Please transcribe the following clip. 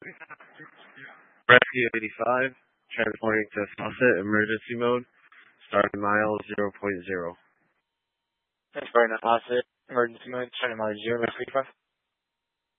Rescue 85, transporting to Faucet, emergency mode, starting mile 0.0. Transporting to Faucet, emergency mode, starting mile 0.35.